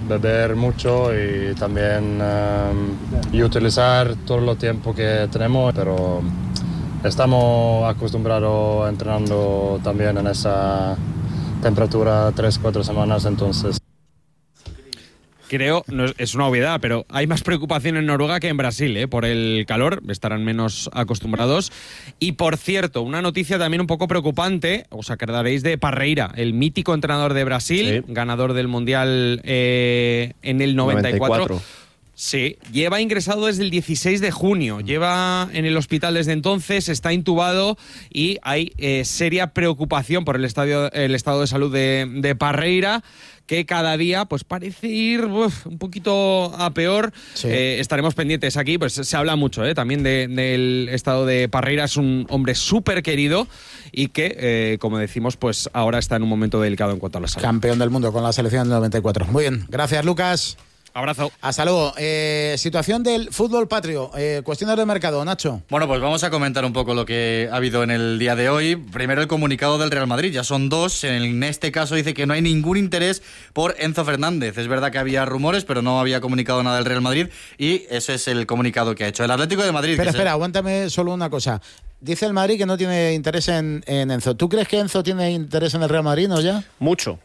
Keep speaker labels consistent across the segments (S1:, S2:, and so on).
S1: beber mucho y también y utilizar todo el tiempo que tenemos, pero estamos acostumbrados entrenando también en esa temperatura 3-4 semanas, entonces...
S2: Creo, no es una obviedad, pero hay más preocupación en Noruega que en Brasil, por el calor, estarán menos acostumbrados. Y por cierto, una noticia también un poco preocupante, os acordaréis de Parreira, el mítico entrenador de Brasil, ganador del Mundial en el 94. Sí, lleva ingresado desde el 16 de junio, lleva en el hospital desde entonces, está intubado y hay seria preocupación por el estado de salud de Parreira, que cada día pues parece ir un poquito a peor. Sí. Estaremos pendientes aquí, pues se habla mucho también del estado de Parreira. Es un hombre súper querido y que, como decimos, pues ahora está en un momento delicado en cuanto a la salud.
S3: Campeón del mundo con la selección del 94. Muy bien, gracias Lucas.
S2: Abrazo.
S3: Hasta luego. Situación del fútbol patrio. Cuestiones de mercado, Nacho.
S4: Bueno, pues vamos a comentar un poco lo que ha habido en el día de hoy. Primero el comunicado del Real Madrid. Ya son dos. En este caso dice que no hay ningún interés por Enzo Fernández. Es verdad que había rumores, pero no había comunicado nada del Real Madrid. Y ese es el comunicado que ha hecho el Atlético de Madrid.
S3: Espera, aguántame solo una cosa. Dice el Madrid que no tiene interés en Enzo. ¿Tú crees que Enzo tiene interés en el Real Madrid, no ya?
S5: Mucho.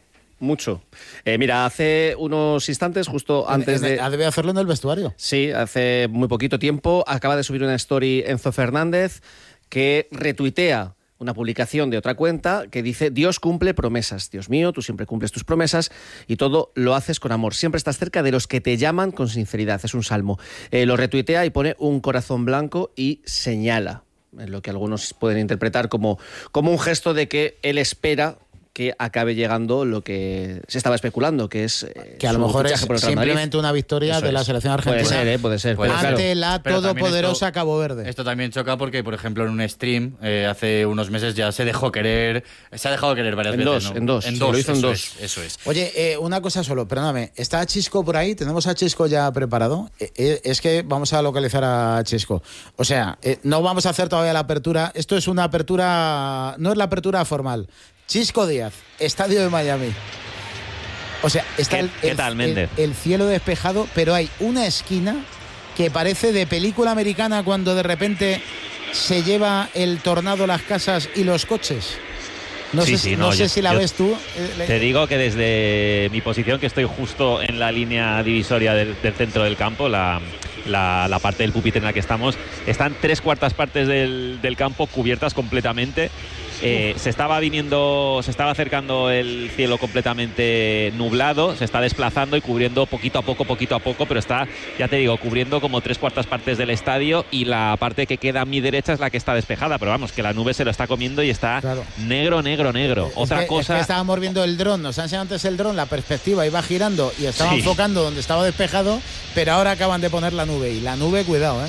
S5: Mira, hace unos instantes, justo antes de...
S3: Debe hacerlo en el vestuario.
S5: Sí, hace muy poquito tiempo. Acaba de subir una story Enzo Fernández que retuitea una publicación de otra cuenta que dice: Dios cumple promesas. Dios mío, tú siempre cumples tus promesas y todo lo haces con amor. Siempre estás cerca de los que te llaman con sinceridad. Es un salmo. Lo retuitea y pone un corazón blanco y señala, en lo que algunos pueden interpretar como un gesto de que él espera que acabe llegando lo que se estaba especulando, que es
S3: que a lo mejor es simplemente una victoria de la selección argentina.
S5: Puede ser.
S3: Ante la todopoderosa Cabo Verde.
S4: Esto también choca porque, por ejemplo, en un stream hace unos meses ya se ha dejado querer varias veces.
S5: En dos.
S4: Lo
S5: hizo en dos.
S4: Eso es.
S3: Oye, una cosa solo, perdóname. ¿Está Chisco por ahí? ¿Tenemos a Chisco ya preparado? Es que vamos a localizar a Chisco. O sea, no vamos a hacer todavía la apertura. Esto es una apertura, no es la apertura formal. Chisco Díaz, estadio de Miami. O sea, está el cielo despejado, pero hay una esquina que parece de película americana cuando de repente se lleva el tornado las casas y los coches. No sé si la ves tú.
S6: Te digo que desde mi posición, que estoy justo en la línea divisoria del centro del campo, la parte del pupitre en la que están 3/4 partes del campo cubiertas completamente. Se estaba acercando el cielo completamente nublado, se está desplazando y cubriendo poquito a poco, pero está, ya te digo, cubriendo como 3/4 partes del estadio, y la parte que queda a mi derecha es la que está despejada, pero vamos, que la nube se lo está comiendo y está negro. Otra cosa...
S3: Es que estábamos viendo el dron, nos ha enseñado antes el dron, la perspectiva iba girando y estaba enfocando donde estaba despejado, pero ahora acaban de poner la nube, y la nube, cuidado,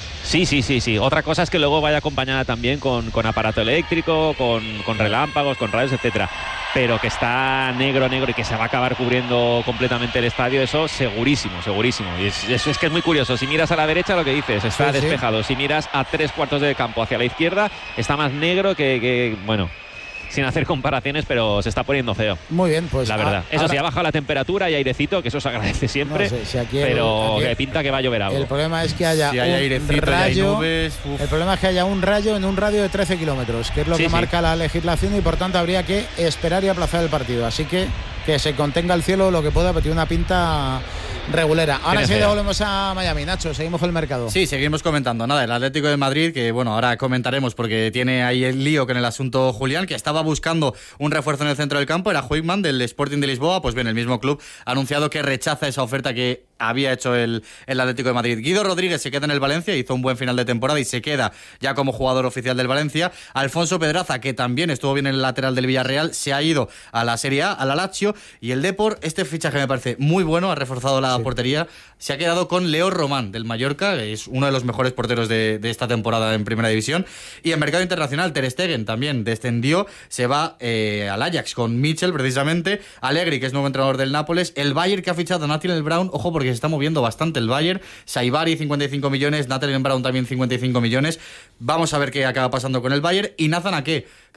S6: Sí. Otra cosa es que luego vaya acompañada también con aparato eléctrico, con relámpagos, con rayos, etcétera. Pero que está negro y que se va a acabar cubriendo completamente el estadio, eso segurísimo. Y eso es que es muy curioso. Si miras a la derecha, lo que dices, está despejado. Si miras a 3/4 del campo hacia la izquierda, está más negro que bueno... Sin hacer comparaciones, pero se está poniendo feo.
S3: Muy bien, pues...
S6: La verdad. Eso sí, ha bajado la temperatura y airecito, que eso se agradece siempre, pero que pinta que va a llover algo.
S3: El problema es que haya un rayo... El problema es que haya un rayo en un radio de 13 kilómetros, que es lo que marca la legislación, y por tanto habría que esperar y aplazar el partido. Así que se contenga el cielo lo que pueda, pero tiene una pinta regulera. Ahora sí volvemos a Miami. Nacho, seguimos con el mercado.
S4: Sí, seguimos comentando. Nada, el Atlético de Madrid, que bueno, ahora comentaremos porque tiene ahí el lío con el asunto Julián, que estaba buscando un refuerzo en el centro del campo, era Huijman del Sporting de Lisboa. Pues bien, el mismo club ha anunciado que rechaza esa oferta que había hecho el Atlético de Madrid. Guido Rodríguez se queda en el Valencia, hizo un buen final de temporada y se queda ya como jugador oficial del Valencia. Alfonso Pedraza, que también estuvo bien en el lateral del Villarreal, se ha ido a la Serie A, a la Lazio. Y el Depor, este fichaje me parece muy bueno, ha reforzado la portería, se ha quedado con Leo Román del Mallorca, que es uno de los mejores porteros de esta temporada en Primera División. Y en mercado internacional, Ter Stegen también descendió, se va al Ajax con Mitchell precisamente, Allegri, que es nuevo entrenador del Nápoles, el Bayern, que ha fichado a Nathaniel Brown, ojo porque se está moviendo bastante el Bayern, Saibari 55 millones, Nathaniel Brown también 55 millones, vamos a ver qué acaba pasando con el Bayern. Y Nathan Ake,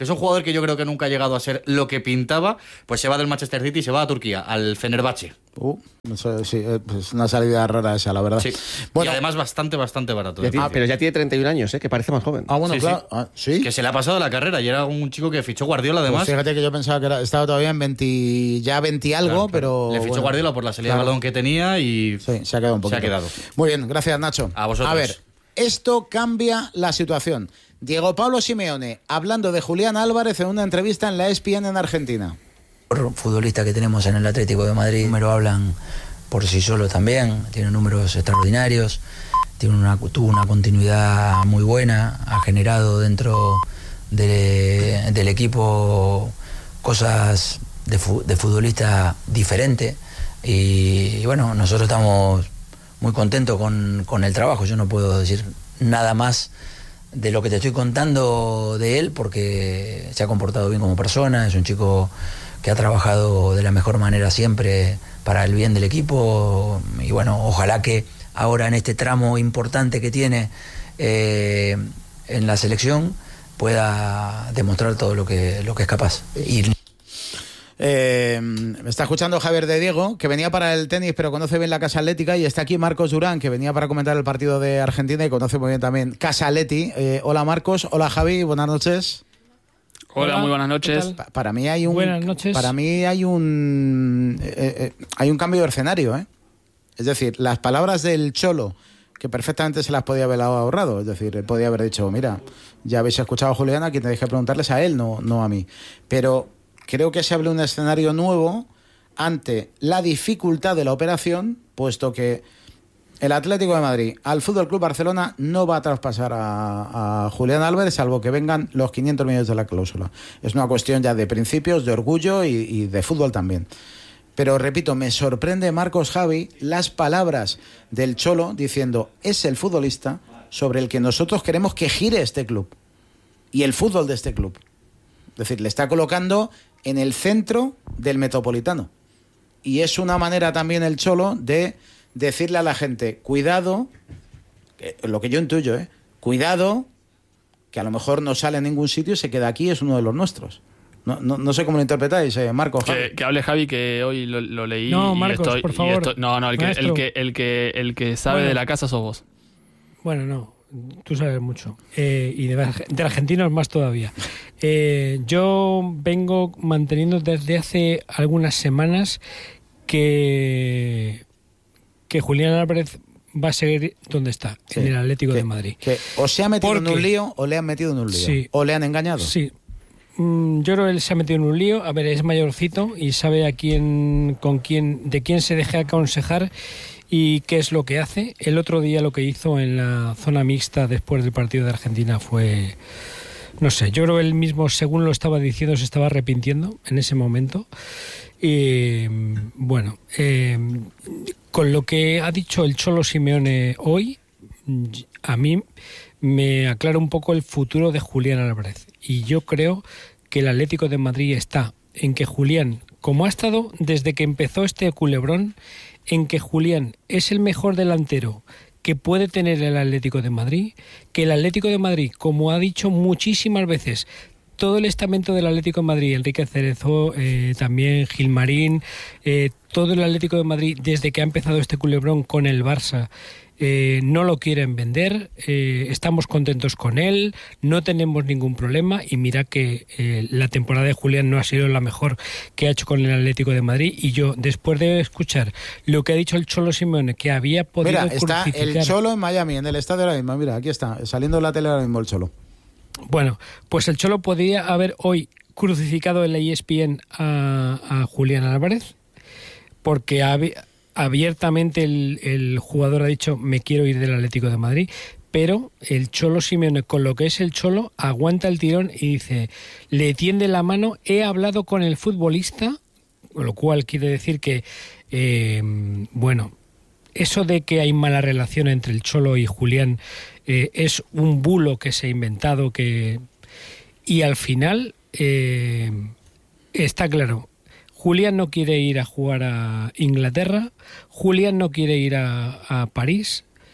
S4: que es un jugador que yo creo que nunca ha llegado a ser lo que pintaba, pues se va del Manchester City y se va a Turquía, al Fenerbahce.
S3: No sé, sí, es una salida rara esa, la verdad.
S4: Sí.
S3: Bueno,
S4: y además bastante barato.
S5: Pero ya tiene 31 años, que parece más joven.
S3: bueno,
S4: Sí,
S3: claro.
S4: sí.
S3: ¿Sí?
S4: Que se le ha pasado la carrera y era un chico que fichó Guardiola,
S3: Pues
S4: además.
S3: fíjate que yo pensaba que estaba todavía en 20 algo, pero...
S4: Le fichó
S3: bueno,
S4: Guardiola por la salida de balón que tenía y
S3: Sí, se ha quedado un poquito.
S4: se ha quedado.
S3: Muy bien, gracias, Nacho.
S4: A vosotros.
S3: A ver, esto cambia la situación. Diego Pablo Simeone, hablando de Julián Álvarez en una entrevista en la ESPN en Argentina.
S7: Futbolistas que tenemos en el Atlético de Madrid, números hablan por sí solo también, tiene números extraordinarios, tuvo una continuidad muy buena, ha generado dentro del equipo cosas de futbolista diferente y bueno, nosotros estamos muy contentos con el trabajo. Yo no puedo decir nada más de lo que te estoy contando de él porque se ha comportado bien como persona, es un chico que ha trabajado de la mejor manera siempre para el bien del equipo y bueno, ojalá que ahora en este tramo importante que tiene en la selección pueda demostrar todo lo que es capaz.
S3: Me está escuchando Javier de Diego, que venía para el tenis pero conoce bien la Casa Atlética, y está aquí Marcos Durán, que venía para comentar el partido de Argentina y conoce muy bien también Casa Atleti. Hola Marcos, hola Javi, buenas noches.
S8: Hola, muy buenas noches.
S3: Para mí hay un
S9: Buenas noches.
S3: Para mí hay un cambio de escenario, ¿eh? Es decir, las palabras del Cholo, que perfectamente se las podía haber ahorrado, es decir, él podía haber dicho, mira, ya habéis escuchado a Julián, a quien tenéis que preguntarles a él, no a mí. Pero creo que se abre un escenario nuevo ante la dificultad de la operación, puesto que el Atlético de Madrid al Fútbol Club Barcelona no va a traspasar a Julián Álvarez, salvo que vengan los 500 millones de la cláusula. Es una cuestión ya de principios, de orgullo y de fútbol también. Pero repito, me sorprende, Marcos, Javi, las palabras del Cholo diciendo es el futbolista sobre el que nosotros queremos que gire este club y el fútbol de este club. Es decir, le está colocando en el centro del Metropolitano. Y es una manera también el Cholo de decirle a la gente, cuidado, lo que yo intuyo, cuidado, que a lo mejor no sale en ningún sitio y se queda aquí, es uno de los nuestros. No sé cómo lo interpretáis, Marcos.
S8: Que hable Javi, que hoy lo leí.
S9: No,
S8: y
S9: Marcos, por favor.
S8: El que sabe
S9: Bueno.
S8: de la casa sos vos.
S9: Bueno, no, tú sabes mucho. Y de argentinos más todavía. Yo vengo manteniendo desde hace algunas semanas que Julián Álvarez va a seguir donde está, en el Atlético de Madrid.
S3: Que o se ha metido en
S9: Porque-
S3: un lío o le han metido en un lío.
S9: Sí.
S3: O le han engañado.
S9: Sí. Yo creo que él se ha metido en un lío. A ver, es mayorcito y sabe de quién se deja aconsejar y qué es lo que hace. El otro día lo que hizo en la zona mixta después del partido de Argentina fue, no sé, yo creo que él mismo, según lo estaba diciendo, se estaba arrepintiendo en ese momento. Y bueno, con lo que ha dicho el Cholo Simeone hoy, a mí me aclara un poco el futuro de Julián Álvarez. Y yo creo que el Atlético de Madrid está en que Julián, como ha estado desde que empezó este culebrón, en que Julián es el mejor delantero que puede tener el Atlético de Madrid, que el Atlético de Madrid, como ha dicho muchísimas veces, todo el estamento del Atlético de Madrid, Enrique Cerezo, también Gilmarín, todo el Atlético de Madrid, desde que ha empezado este culebrón con el Barça, no lo quieren vender, estamos contentos con él, no tenemos ningún problema, y mira que la temporada de Julián no ha sido la mejor que ha hecho con el Atlético de Madrid, y yo, después de escuchar lo que ha dicho el Cholo Simeone, que había podido
S3: Mira, está el
S9: crucificar...
S3: Cholo en Miami, en el estadio ahora mismo. Mira, aquí está, saliendo en la tele ahora mismo el Cholo.
S9: Bueno, pues el Cholo podría haber hoy crucificado en la ESPN a Julián Álvarez, porque abiertamente el jugador ha dicho me quiero ir del Atlético de Madrid, pero el Cholo Simeone, con lo que es el Cholo, aguanta el tirón y dice, le tiende la mano, he hablado con el futbolista, con lo cual quiere decir que, bueno, eso de que hay mala relación entre el Cholo y Julián es un bulo que se ha inventado, y al final está claro, Julián no quiere ir a jugar a Inglaterra, Julián no quiere ir a París,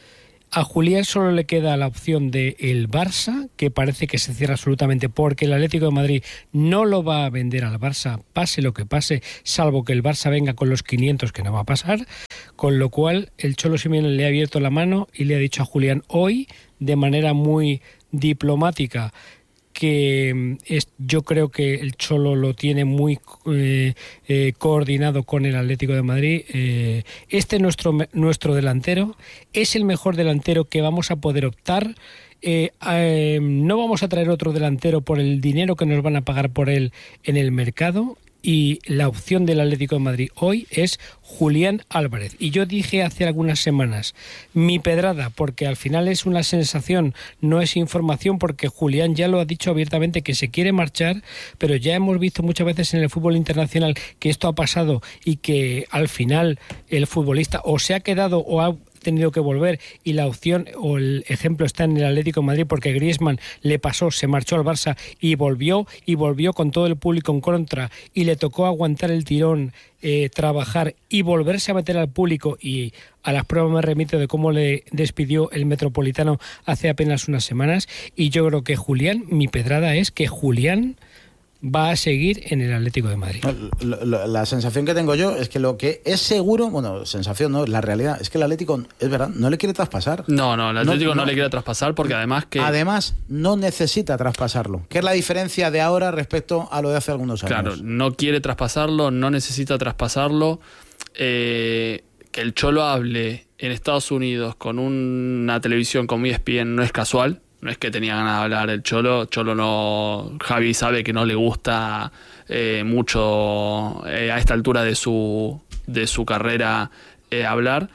S9: A Julián solo le queda la opción de el Barça, que parece que se cierra absolutamente, porque el Atlético de Madrid no lo va a vender al Barça, pase lo que pase, salvo que el Barça venga con los 500, que no va a pasar, con lo cual el Cholo Simeone le ha abierto la mano y le ha dicho a Julián hoy, de manera muy diplomática, que yo creo que el Cholo lo tiene muy coordinado con el Atlético de Madrid. Este nuestro delantero es el mejor delantero que vamos a poder optar. No vamos a traer otro delantero por el dinero que nos van a pagar por él en el mercado. Y la opción del Atlético de Madrid hoy es Julián Álvarez. Y yo dije hace algunas semanas, mi pedrada, porque al final es una sensación, no es información, porque Julián ya lo ha dicho abiertamente que se quiere marchar, pero ya hemos visto muchas veces en el fútbol internacional que esto ha pasado y que al final el futbolista o se ha quedado o ha tenido que volver, y la opción o el ejemplo está en el Atlético de Madrid, porque Griezmann le pasó, se marchó al Barça y volvió con todo el público en contra y le tocó aguantar el tirón, trabajar y volverse a meter al público, y a las pruebas me remito de cómo le despidió el Metropolitano hace apenas unas semanas. Y yo creo que Julián, mi pedrada es que Julián va a seguir en el Atlético de Madrid.
S3: La sensación que tengo yo es que lo que es seguro, bueno, sensación no, la realidad es que el Atlético, es verdad, no le quiere traspasar.
S8: No, el Atlético no le quiere traspasar, porque además
S3: no necesita traspasarlo. ¿Qué es la diferencia de ahora respecto a lo de hace algunos años?
S8: Claro, no quiere traspasarlo, no necesita traspasarlo. Que el Cholo hable en Estados Unidos con una televisión como ESPN no es casual. No es que tenía ganas de hablar el Cholo no. Javi sabe que no le gusta mucho a esta altura de su carrera hablar.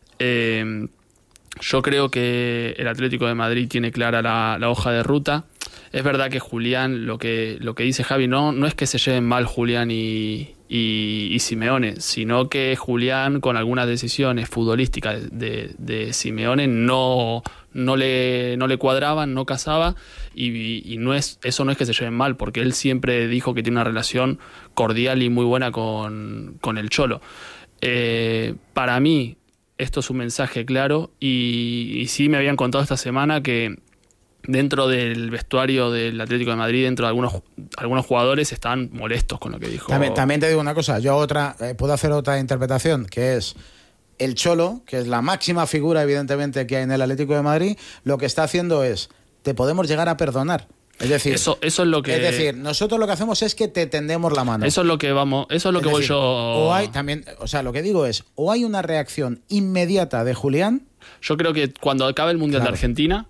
S8: Yo creo que el Atlético de Madrid tiene clara la hoja de ruta. Es verdad que Julián, lo que dice Javi, no es que se lleven mal Julián y Simeone, sino que Julián, con algunas decisiones futbolísticas de Simeone, no le cuadraban, no casaba, y eso no es que se lleven mal, porque él siempre dijo que tiene una relación cordial y muy buena con el Cholo. Para mí esto es un mensaje claro, y sí me habían contado esta semana que dentro del vestuario del Atlético de Madrid, dentro de algunos jugadores están molestos con lo que dijo.
S3: También te digo una cosa, yo puedo hacer otra interpretación, que es el Cholo, que es la máxima figura evidentemente que hay en el Atlético de Madrid, lo que está haciendo es, te podemos llegar a perdonar. Es decir,
S8: eso es lo que...
S3: Es decir, nosotros lo que hacemos es que te tendemos la mano.
S8: Eso es lo que voy yo...
S3: O hay también, lo que digo es, o hay una reacción inmediata de Julián.
S8: Yo creo que cuando acabe el Mundial de Argentina,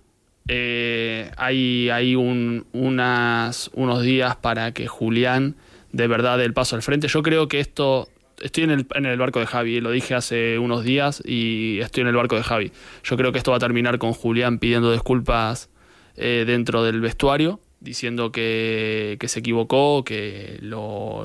S8: hay unos días para que Julián de verdad dé el paso al frente. Yo creo que estoy en el barco de Javi, lo dije hace unos días y estoy en el barco de Javi. Yo creo que esto va a terminar con Julián pidiendo disculpas dentro del vestuario, diciendo que se equivocó, que lo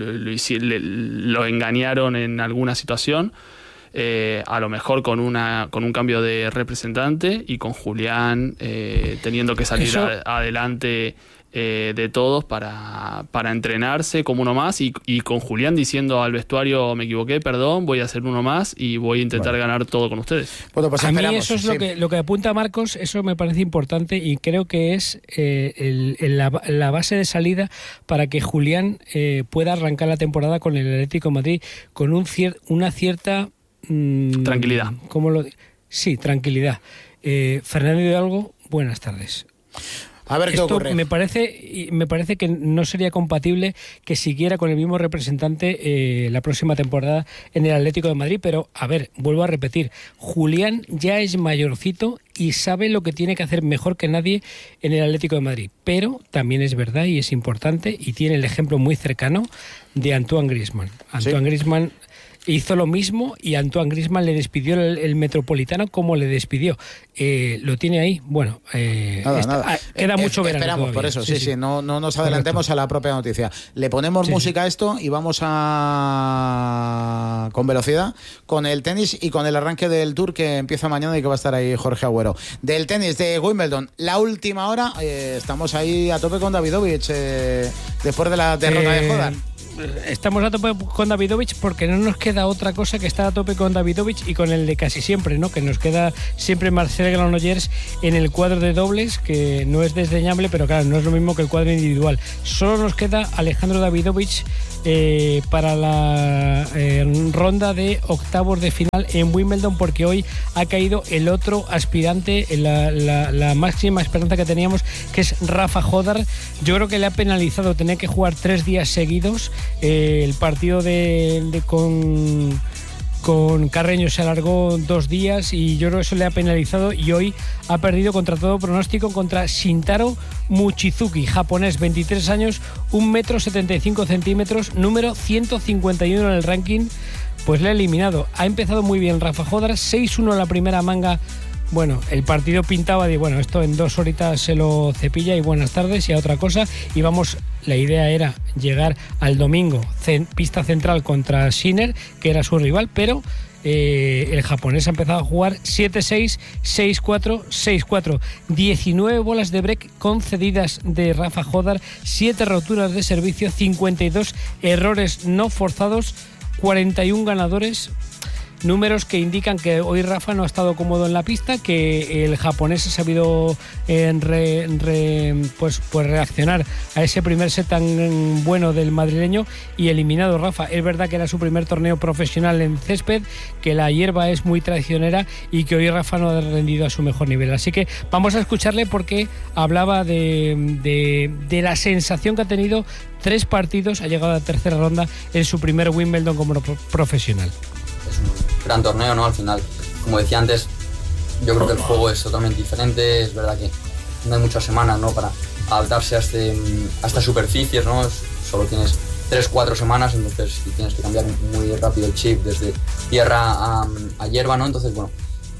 S8: engañaron en alguna situación. A lo mejor con un cambio de representante, y con Julián teniendo que salir adelante de todos para entrenarse como uno más, y con Julián diciendo al vestuario, me equivoqué, perdón, voy a ser uno más y voy a intentar ganar todo con ustedes.
S3: Bueno, pues
S9: a mí eso es lo que apunta Marcos, eso me parece importante, y creo que es la base de salida para que Julián pueda arrancar la temporada con el Atlético de Madrid con una cierta
S8: tranquilidad.
S9: Sí, tranquilidad. Fernando Hidalgo, buenas tardes.
S3: A ver qué ocurre.
S9: Me parece que no sería compatible que siguiera con el mismo representante la próxima temporada en el Atlético de Madrid, pero a ver, vuelvo a repetir, Julián ya es mayorcito y sabe lo que tiene que hacer mejor que nadie en el Atlético de Madrid, pero también es verdad y es importante, y tiene el ejemplo muy cercano de Antoine Griezmann. Griezmann hizo lo mismo, y Antoine Griezmann le despidió el Metropolitano como le despidió. Lo tiene ahí. Bueno,
S3: nada.
S9: Queda mucho verano.
S3: Esperamos todavía. Por eso, sí. No nos adelantemos a la propia noticia. Le ponemos música a esto y vamos con velocidad con el tenis y con el arranque del Tour que empieza mañana y que va a estar ahí Jorge Agüero. Del tenis de Wimbledon, la última hora, estamos ahí a tope con Davidovich después de la derrota de Hodar.
S9: estamos a tope con Davidovich porque no nos queda otra cosa que estar a tope con Davidovich y con el de casi siempre, ¿no? Que nos queda siempre Marcel Granollers en el cuadro de dobles, que no es desdeñable, pero claro, no es lo mismo que el cuadro individual. Solo nos queda Alejandro Davidovich para la ronda de octavos de final en Wimbledon, porque hoy ha caído el otro aspirante, la máxima esperanza que teníamos, que es Rafa Jodar. Yo creo que le ha penalizado tener que jugar 3 días seguidos. El partido con Carreño se alargó 2 días y yo creo que eso le ha penalizado, y hoy ha perdido contra todo pronóstico contra Shintaro Mochizuki, japonés, 23 años, 1,75 m, número 151 en el ranking. Pues le ha eliminado. Ha empezado muy bien Rafa Jodar, 6-1 en la primera manga. Bueno, el partido pintaba de, bueno, esto en 2 horitas se lo cepilla y buenas tardes y a otra cosa. Y vamos, la idea era llegar al domingo, pista central contra Sinner, que era su rival, pero el japonés ha empezado a jugar 7-6, 6-4, 6-4. 19 bolas de break concedidas de Rafa Jodar, 7 roturas de servicio, 52 errores no forzados, 41 ganadores. Números que indican que hoy Rafa no ha estado cómodo en la pista, que el japonés ha sabido pues reaccionar a ese primer set tan bueno del madrileño y eliminado Rafa. Es verdad que era su primer torneo profesional en césped, que la hierba es muy traicionera y que hoy Rafa no ha rendido a su mejor nivel. Así que vamos a escucharle porque hablaba de la sensación que ha tenido. 3 partidos, ha llegado a la tercera ronda en su primer Wimbledon como profesional.
S10: Es un gran torneo, ¿no? Al final, como decía antes, yo creo que el juego es totalmente diferente. Es verdad que no hay muchas semanas, ¿no?, para adaptarse a estas superficies, ¿no? Solo tienes 3-4 semanas, entonces tienes que cambiar muy rápido el chip desde tierra a hierba, ¿no? Entonces, bueno,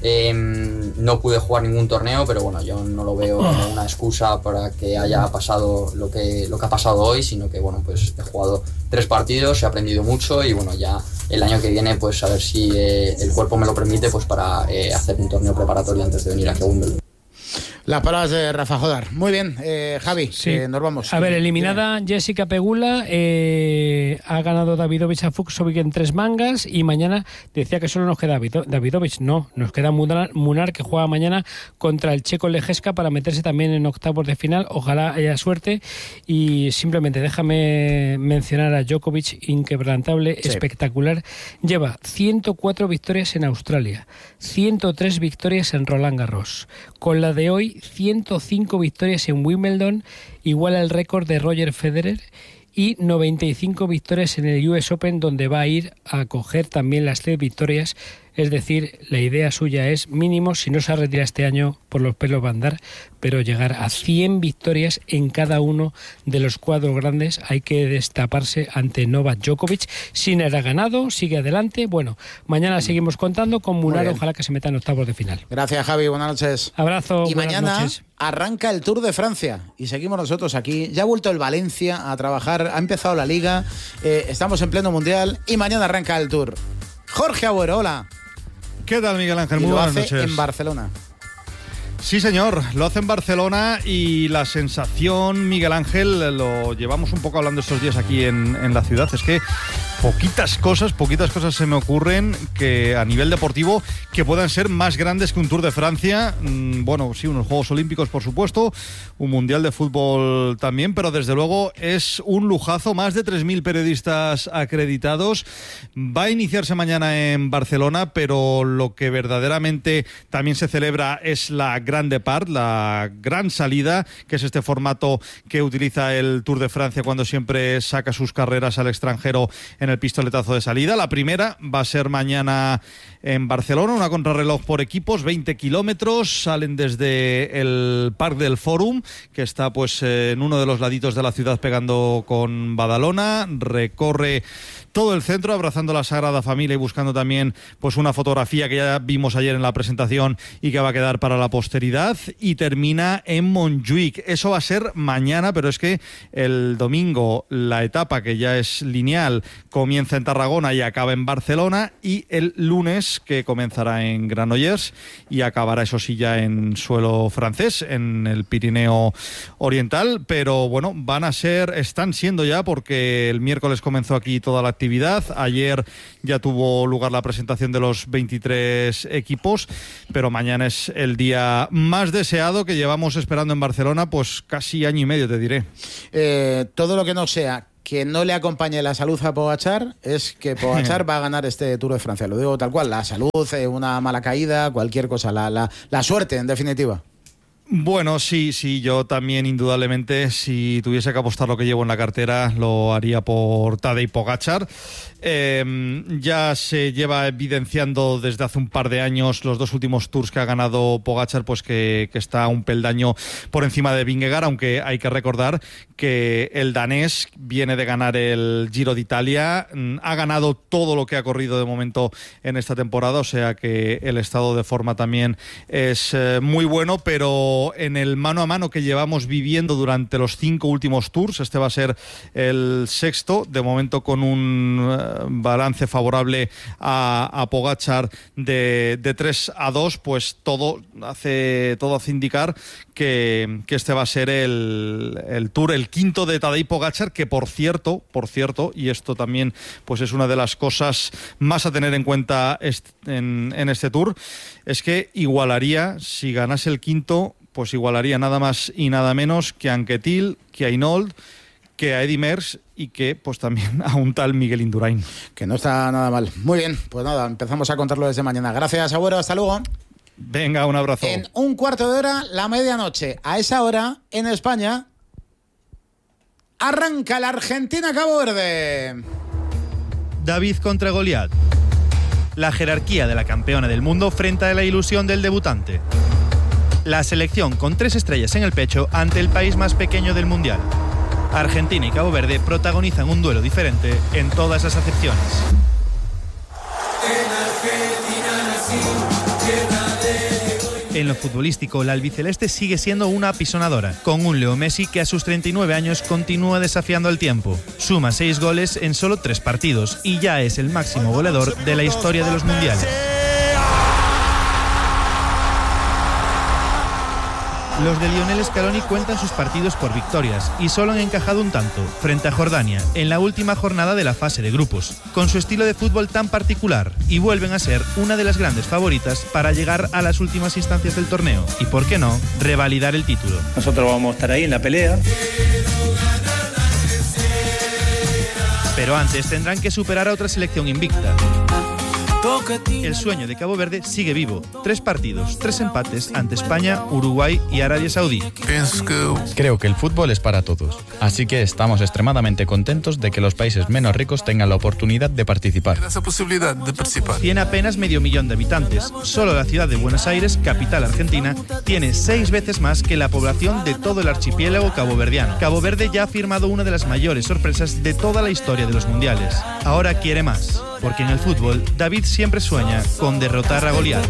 S10: no pude jugar ningún torneo, pero bueno, yo no lo veo como una excusa para que haya pasado lo que ha pasado hoy, sino que bueno, pues he jugado 3 partidos, he aprendido mucho y bueno, ya el año que viene pues a ver si el cuerpo me lo permite pues para hacer un torneo preparatorio antes de venir aquí a Wimbledon.
S3: Las palabras de Rafa Jodar. Muy bien, Javi,
S9: sí.
S3: Nos vamos.
S9: A ver, eliminada Jessica Pegula, ha ganado Davidovich a Fucsovic en 3 mangas y mañana decía que solo nos queda Davidovich. No, nos queda Munar, que juega mañana contra el checo Lejeska para meterse también en octavos de final. Ojalá haya suerte. Y simplemente déjame mencionar a Djokovic, inquebrantable, sí, espectacular. Lleva 104 victorias en Australia, 103 victorias en Roland Garros. Con la de hoy, 105 victorias en Wimbledon, iguala el récord de Roger Federer, y 95 victorias en el US Open, donde va a ir a coger también las 3 victorias. Es decir, la idea suya es mínimo, si no se retira este año, por los pelos va a andar, pero llegar a 100 victorias en cada uno de los cuadros grandes. Hay que destaparse ante Novak Djokovic. Sinner ha ganado, sigue adelante. Bueno, mañana seguimos contando con Munar, ojalá que se meta en octavos de final.
S3: Gracias, Javi, buenas noches.
S9: Abrazo,
S3: y
S9: buenas
S3: mañana
S9: noches.
S3: Arranca el Tour de Francia y seguimos nosotros aquí. Ya ha vuelto el Valencia a trabajar, ha empezado la Liga, estamos en pleno Mundial y mañana arranca el Tour. Jorge Agüero, hola.
S11: ¿Qué tal, Miguel Ángel?
S3: Y
S11: muy buenas
S3: noches.
S11: noches.
S3: En Barcelona.
S11: Sí, señor, lo hace en Barcelona y la sensación, Miguel Ángel, lo llevamos un poco hablando estos días aquí en la ciudad, es que poquitas cosas se me ocurren que a nivel deportivo que puedan ser más grandes que un Tour de Francia. Bueno, sí, unos Juegos Olímpicos, por supuesto, un Mundial de Fútbol también, pero desde luego es un lujazo. Más de 3.000 periodistas acreditados. Va a iniciarse mañana en Barcelona, pero lo que verdaderamente también se celebra es la Grand Depart, la gran salida, que es este formato que utiliza el Tour de Francia cuando siempre saca sus carreras al extranjero en el pistoletazo de salida. La primera va a ser mañana en Barcelona, una contrarreloj por equipos, 20 kilómetros, salen desde el Parc del Fòrum, que está pues en uno de los laditos de la ciudad pegando con Badalona, recorre todo el centro abrazando la Sagrada Familia y buscando también pues una fotografía que ya vimos ayer en la presentación y que va a quedar para la posteridad, y termina en Montjuïc. Eso va a ser mañana, pero es que el domingo la etapa, que ya es lineal, con comienza en Tarragona y acaba en Barcelona, y el lunes, que comenzará en Granollers y acabará, eso sí, ya en suelo francés, en el Pirineo Oriental. Pero bueno, están siendo ya, porque el miércoles comenzó aquí toda la actividad, ayer ya tuvo lugar la presentación de los 23 equipos, pero mañana es el día más deseado que llevamos esperando en Barcelona, pues casi año y medio, te diré.
S3: Todo lo que no sea que no le acompañe la salud a Pogačar es que Pogačar va a ganar este Tour de Francia. Lo digo tal cual, la salud, una mala caída, cualquier cosa, la suerte, en definitiva.
S11: Bueno, sí, yo también, indudablemente, si tuviese que apostar lo que llevo en la cartera, lo haría por Tadej Pogačar. Ya se lleva evidenciando desde hace un par de años, los dos últimos Tours que ha ganado Pogačar, pues que está un peldaño por encima de Vingegaard, aunque hay que recordar que el danés viene de ganar el Giro de Italia, ha ganado todo lo que ha corrido de momento en esta temporada, o sea que el estado de forma también es muy bueno, pero en el mano a mano que llevamos viviendo durante los 5 últimos Tours, este va a ser el sexto, de momento con un balance favorable a Pogačar de 3-2, pues todo hace indicar que este va a ser el Tour, el quinto de Tadej Pogačar, que por cierto, y esto también pues es una de las cosas más a tener en cuenta en este Tour, es que igualaría, si ganase el quinto, pues igualaría nada más y nada menos que a Anquetil, que a Hinault, que a Eddy Merckx y que pues también a un tal Miguel Indurain.
S3: Que no está nada mal. Muy bien, pues nada, empezamos a contarlo desde mañana. Gracias, Agüero, hasta luego.
S11: Venga, un abrazo.
S3: En un cuarto de hora, la medianoche. A esa hora, en España, arranca la Argentina-Cabo Verde.
S12: David contra Goliat. La jerarquía de la campeona del mundo frente a la ilusión del debutante. La selección con 3 estrellas en el pecho ante el país más pequeño del mundial. Argentina y Cabo Verde protagonizan un duelo diferente en todas las acepciones. En lo futbolístico, la albiceleste sigue siendo una apisonadora, con un Leo Messi que a sus 39 años continúa desafiando al tiempo. Suma 6 goles en solo 3 partidos y ya es el máximo goleador de la historia de los mundiales. Los de Lionel Scaloni cuentan sus partidos por victorias y solo han encajado un tanto, frente a Jordania, en la última jornada de la fase de grupos, con su estilo de fútbol tan particular, y vuelven a ser una de las grandes favoritas para llegar a las últimas instancias del torneo y, por qué no, revalidar el título.
S13: Nosotros vamos a estar ahí en la pelea.
S12: Pero antes tendrán que superar a otra selección invicta. El sueño de Cabo Verde sigue vivo. 3 partidos, 3 empates ante España, Uruguay y Arabia Saudí.
S14: Creo que el fútbol es para todos, así que estamos extremadamente contentos de que los países menos ricos tengan la oportunidad de participar.
S12: Tiene apenas 500.000 de habitantes. Solo la ciudad de Buenos Aires, capital argentina, tiene 6 veces más que la población de todo el archipiélago caboverdiano. Cabo Verde ya ha firmado una de las mayores sorpresas de toda la historia de los mundiales. Ahora quiere más, porque en el fútbol David siempre sueña con derrotar a Goliat.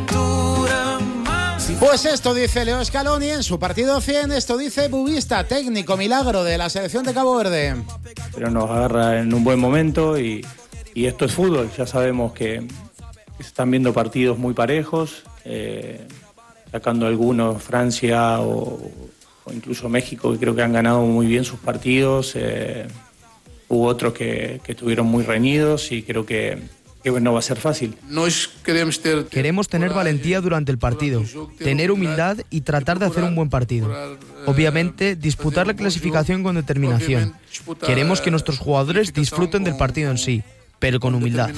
S3: Pues esto dice Leo Scaloni en su partido 100, esto dice Bubista, técnico milagro de la selección de Cabo Verde.
S13: Pero nos agarra en un buen momento y esto es fútbol. Ya sabemos que se están viendo partidos muy parejos, sacando algunos Francia o incluso México, que creo que han ganado muy bien sus partidos. Hubo otros que estuvieron muy reñidos y creo que no va a ser fácil.
S15: Queremos tener valentía durante el partido, tener humildad y tratar de hacer un buen partido. Obviamente, disputar la clasificación con determinación. Queremos que nuestros jugadores disfruten del partido en sí, pero con humildad.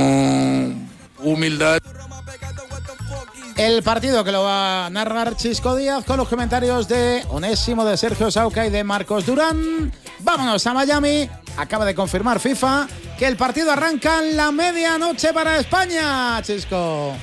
S3: El partido que lo va a narrar Chisco Díaz con los comentarios de Onésimo, de Sergio Sauca y de Marcos Durán. Vámonos a Miami. Acaba de confirmar FIFA que el partido arranca en la medianoche para España, Chisco.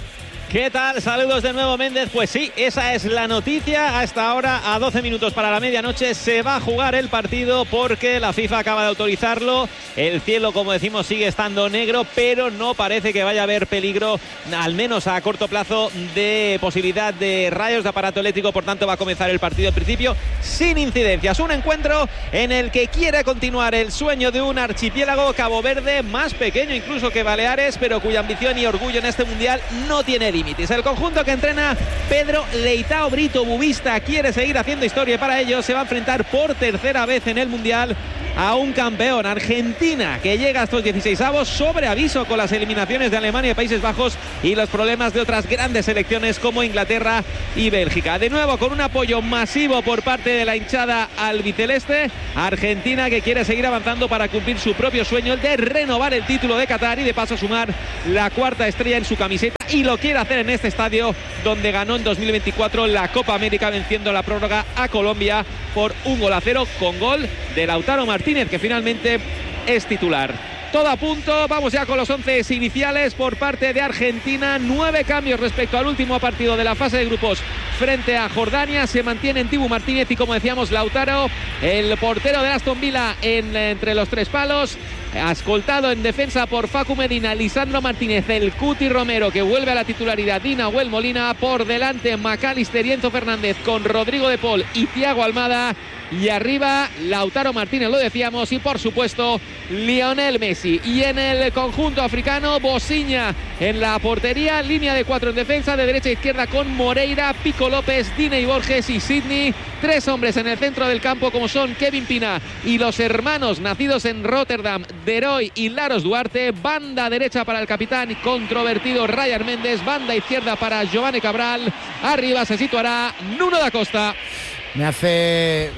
S6: ¿Qué tal? Saludos de nuevo, Méndez. Pues sí, esa es la noticia. Hasta ahora, a 12 minutos para la medianoche, se va a jugar el partido porque la FIFA acaba de autorizarlo. El cielo, como decimos, sigue estando negro, pero no parece que vaya a haber peligro, al menos a corto plazo, de posibilidad de rayos de aparato eléctrico. Por tanto, va a comenzar el partido en principio sin incidencias. Un encuentro en el que quiere continuar el sueño de un archipiélago, Cabo Verde, más pequeño incluso que Baleares, pero cuya ambición y orgullo en este mundial no tiene límites. El conjunto que entrena Pedro Leitao Brito Bubista quiere seguir haciendo historia y para ello se va a enfrentar por tercera vez en el mundial a un campeón, Argentina, que llega a estos 16avos sobre aviso con las eliminaciones de Alemania y Países Bajos y los problemas de otras grandes selecciones como Inglaterra y Bélgica. De nuevo, con un apoyo masivo por parte de la hinchada albiceleste, Argentina que quiere seguir avanzando para cumplir su propio sueño, el de renovar el título de Qatar y de paso sumar la cuarta estrella en su camiseta, y lo quiere hacer en este estadio donde ganó en 2024 la Copa América, venciendo la prórroga a Colombia por 1-0 con gol de Lautaro Martínez, que finalmente es titular. Todo a punto, vamos ya con los 11 iniciales por parte de Argentina. 9 cambios respecto al último partido de la fase de grupos frente a Jordania. Se mantiene en Dibu Martínez y, como decíamos, Lautaro, el portero de Aston Villa, entre los tres palos. Escoltado en defensa por Facu Medina, Lisandro Martínez, el Cuti Romero, que vuelve a la titularidad, Nahuel Molina. Por delante, McAllister y Enzo Fernández, con Rodrigo de Paul y Thiago Almada. Y arriba, Lautaro Martínez, lo decíamos, y por supuesto Lionel Messi. Y en el conjunto africano, Bosiña en la portería, línea de 4 en defensa, de derecha a izquierda con Moreira, Pico López, Diney Borges y Sidney. 3 hombres en el centro del campo, como son Kevin Pina y los hermanos nacidos en Rotterdam, Deroy y Laros Duarte. Banda derecha para el capitán controvertido Ryan Méndez, banda izquierda para Giovanni Cabral. Arriba se situará Nuno da Costa.
S3: Me hace...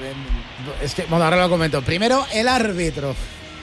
S3: Es que, bueno, ahora lo comento. Primero, el árbitro.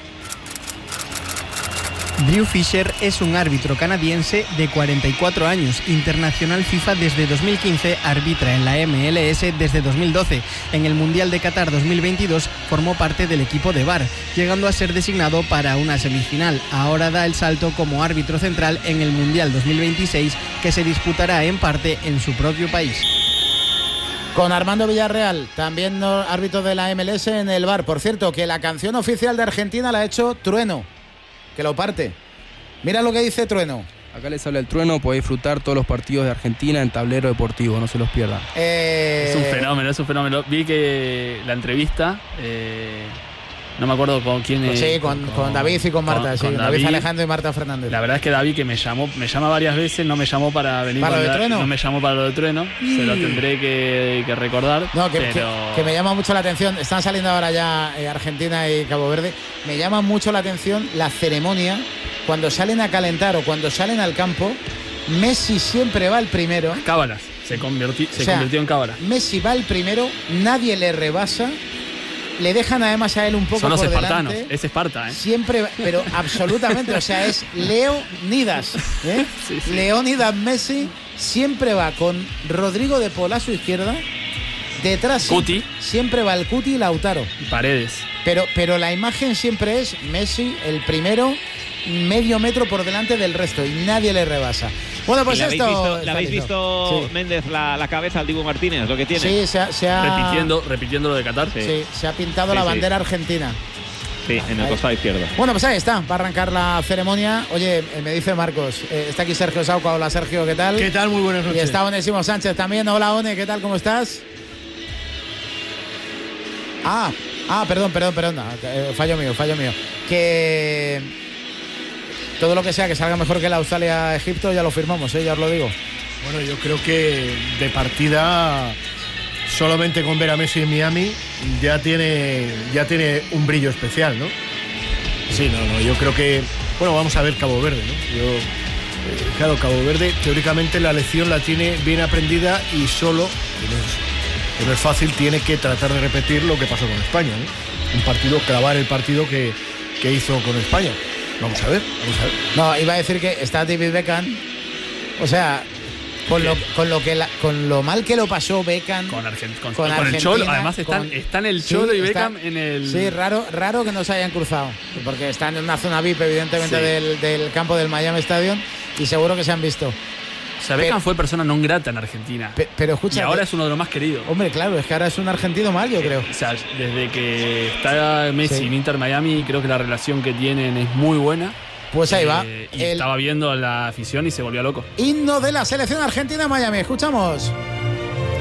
S15: Drew Fisher es un árbitro canadiense de 44 años, internacional FIFA desde 2015, arbitra en la MLS desde 2012. En el Mundial de Qatar 2022 formó parte del equipo de VAR, llegando a ser designado para una semifinal. Ahora da el salto como árbitro central en el Mundial 2026, que se disputará en parte en su propio país.
S3: Con Armando Villarreal, también árbitro de la MLS en el VAR. Por cierto, que la canción oficial de Argentina la ha hecho Trueno, que lo parte. Mira lo que dice Trueno.
S16: Acá les habla el Trueno, podéis disfrutar todos los partidos de Argentina en Tablero Deportivo, no se los pierdan.
S8: Es un fenómeno, es un fenómeno. Vi que la entrevista, no me acuerdo con quién.
S3: Sí, con David y con Marta, con David Alejandro y Marta Fernández.
S8: La verdad es que David, que me llama varias veces, no me llamó para venir.
S3: ¿Para lo de Trueno?
S8: No me llamó para lo de Trueno, se lo tendré que recordar.
S3: No, que me llama mucho la atención. Están saliendo ahora ya Argentina y Cabo Verde. Me llama mucho la atención la ceremonia. Cuando salen a calentar o cuando salen al campo, Messi siempre va el primero.
S8: Cábalas, se convirtió en cábala.
S3: Messi va el primero, nadie le rebasa. Le dejan además a él un poco
S8: por delante. Son los espartanos,
S3: es
S8: Esparta, ¿eh?
S3: Siempre, pero absolutamente, o sea, es Leonidas, ¿eh? Sí. Leonidas Messi siempre va con Rodrigo de Paul a su izquierda, detrás
S8: Cuti.
S3: Siempre va el Cuti y Lautaro.
S8: Y Paredes.
S3: Pero la imagen siempre es Messi, el primero, medio metro por delante del resto y nadie le rebasa. Bueno, pues esto...
S6: ¿La habéis visto, sí. Méndez, la cabeza al Dibu Martínez, lo que tiene?
S3: Sí, se ha...
S8: Repitiendo lo de Qatar.
S3: Sí, se ha pintado la bandera argentina.
S6: Sí, en el costado izquierdo.
S3: Bueno, pues ahí está, para arrancar la ceremonia. Oye, me dice Marcos, está aquí Sergio Sauca. Hola, Sergio, ¿qué tal?
S17: ¿Qué tal? Muy buenas noches.
S3: Y está Onésimo Sánchez también. Hola, One, ¿qué tal? ¿Cómo estás? Perdón. Fallo mío. Que... todo lo que sea que salga mejor que la Australia-Egipto ya lo firmamos, ya os lo digo.
S17: Bueno, yo creo que de partida, solamente con ver a Messi en Miami, ya tiene un brillo especial, ¿no? Sí, yo creo que... Bueno, vamos a ver Cabo Verde, ¿no? Claro, Cabo Verde, teóricamente la lección la tiene bien aprendida y solo, que no es fácil, tiene que tratar de repetir lo que pasó con España, ¿no? Clavar el partido que hizo con España. Vamos a ver.
S3: No, iba a decir que está David Beckham. O sea, con lo mal que lo pasó Beckham
S8: con el Cholo. Además están el Cholo y Beckham en el...
S3: Sí, raro que no se hayan cruzado. Porque están en una zona VIP, evidentemente, del campo del Miami Stadium. Y seguro que se han visto.
S8: sea, Beckham fue persona non grata en Argentina.
S3: Pero escucha,
S8: y ahora es uno de los más queridos.
S3: Hombre, claro, es que ahora es un argentino más, yo creo.
S8: O sea, desde que está Messi en Inter Miami, creo que la relación que tienen es muy buena.
S3: Pues ahí va.
S8: Y estaba viendo a la afición y se volvió loco.
S3: Himno de la selección argentina en Miami. Escuchamos.